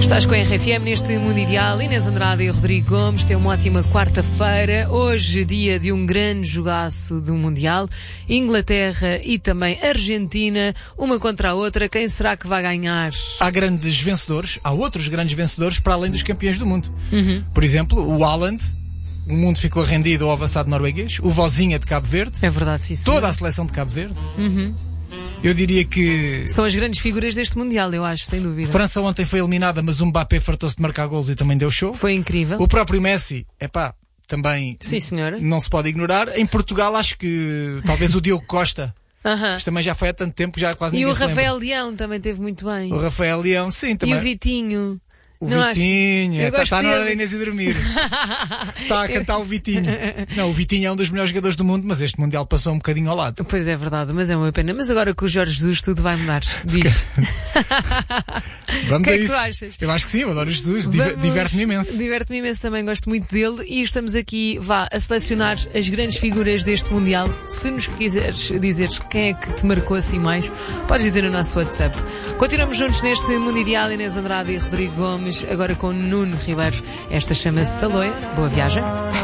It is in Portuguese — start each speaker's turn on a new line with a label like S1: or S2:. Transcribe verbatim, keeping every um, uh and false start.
S1: Estás com a R F M neste Mundo Ideal. Inês Andrade e Rodrigo Gomes. Tem uma ótima quarta-feira. Hoje, dia de um grande jogaço do Mundial. Inglaterra e também Argentina, uma contra a outra. Quem será que vai ganhar?
S2: Há grandes vencedores, há outros grandes vencedores para além dos campeões do mundo.
S1: Uhum.
S2: Por exemplo, o Haaland. O mundo ficou rendido ao avançado norueguês. O Vozinha de Cabo Verde.
S1: É verdade, sim, sim.
S2: Toda a seleção de Cabo Verde.
S1: Uhum.
S2: Eu diria que...
S1: São as grandes figuras deste Mundial, eu acho, sem dúvida.
S2: França ontem foi eliminada, mas o Mbappé fartou-se de marcar golos e também deu show.
S1: Foi incrível.
S2: O próprio Messi, epá, também
S1: Sim, senhora.
S2: não se pode ignorar. Em Portugal, acho que talvez o Diogo Costa.
S1: Uhum.
S2: Isto também já foi há tanto tempo que já quase
S1: E
S2: ninguém
S1: o
S2: se lembra.
S1: Rafael Leão também teve muito bem.
S2: O Rafael Leão, sim, também.
S1: E o Vitinho.
S2: O
S1: Não
S2: Vitinho, está
S1: gosto
S2: tá na hora
S1: dele.
S2: da Inês ir dormir. Está a cantar o Vitinho. Não, o Vitinho é um dos melhores jogadores do mundo, mas este Mundial passou um bocadinho ao lado.
S1: Pois é verdade, mas é uma pena. Mas agora com o Jorge Jesus tudo vai mudar. Diz.
S2: Vamos
S1: O que
S2: a
S1: é que
S2: isso.
S1: tu achas?
S2: Eu acho que sim, eu adoro o Jesus, diver-
S1: Vamos-
S2: diverte-me imenso.
S1: Diverte-me imenso, também gosto muito dele. E estamos aqui, vá, a selecionar as grandes figuras deste Mundial. Se nos quiseres dizer quem é que te marcou assim mais, podes dizer no nosso WhatsApp. Continuamos juntos neste Mundo Ideal. Inês Andrade e Rodrigo Gomes, agora com Nuno Ribeiro. Esta chama-se Saloia. Boa viagem.